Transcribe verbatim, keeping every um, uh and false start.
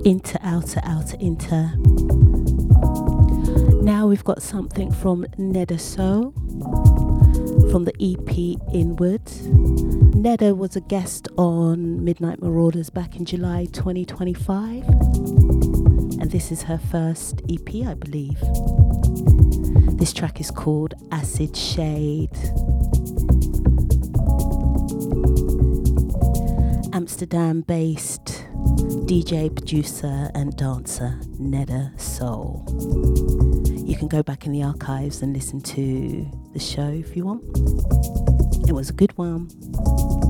Inter, outer, outer, inter. Now we've got something from Neda So from the E P Inwards. Neda was a guest on Midnight Marauders back in July twenty twenty-five, and this is her first E P, I believe. This track is called Acid Shade. Amsterdam-based D J, producer and dancer Neda So. You can go back in the archives and listen to the show if you want. It was a good one.